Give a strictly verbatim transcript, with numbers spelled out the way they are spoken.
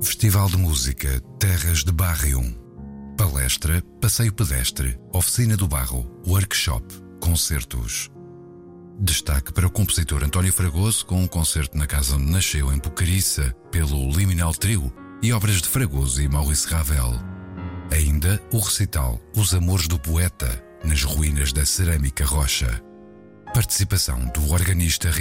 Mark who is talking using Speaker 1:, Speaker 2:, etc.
Speaker 1: Festival de Música Terras de Barrium. Palestra, passeio pedestre, oficina do barro, workshop, concertos. Destaque para o compositor António Fragoso com um concerto na casa onde nasceu em Pucariça pelo Liminal Trio e obras de Fragoso e Maurice Ravel. Ainda o recital Os Amores do Poeta nas ruínas da Cerâmica Rocha. Participação do organista